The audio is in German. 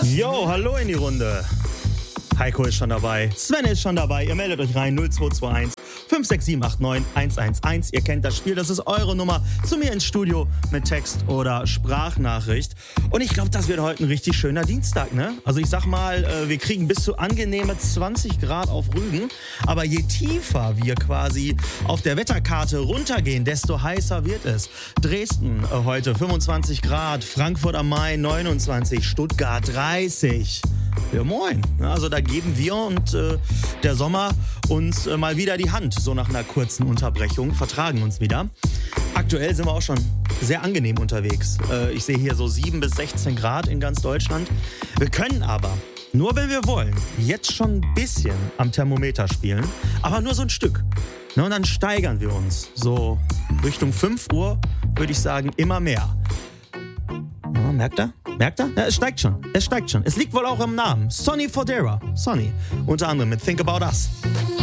Jo, hallo in die Runde. Heiko ist schon dabei, Sven ist schon dabei. Ihr meldet euch rein 0221 56789 111. Ihr kennt das Spiel, das ist eure Nummer zu mir ins Studio mit Text oder Sprachnachricht. Und ich glaube, das wird heute ein richtig schöner Dienstag, ne? Also ich sag mal, wir kriegen bis zu angenehme 20 Grad auf Rügen. Aber je tiefer wir quasi auf der Wetterkarte runtergehen, desto heißer wird es. Dresden heute 25 Grad, Frankfurt am Main 29, Stuttgart 30. Ja, moin. Also da geben wir und der Sommer uns mal wieder die Hand, so nach einer kurzen Unterbrechung, vertragen uns wieder. Aktuell sind wir auch schon sehr angenehm unterwegs. Ich sehe hier so 7 bis 16 Grad in ganz Deutschland. Wir können aber, nur wenn wir wollen, jetzt schon ein bisschen am Thermometer spielen, aber nur so ein Stück. Na, und dann steigern wir uns. So Richtung 5 Uhr würde ich sagen, immer mehr. Ja, merkt er? Merkt er? Ja, es steigt schon. Es liegt wohl auch im Namen. Sonny Fodera. Sonny. Unter anderem mit Think About Us.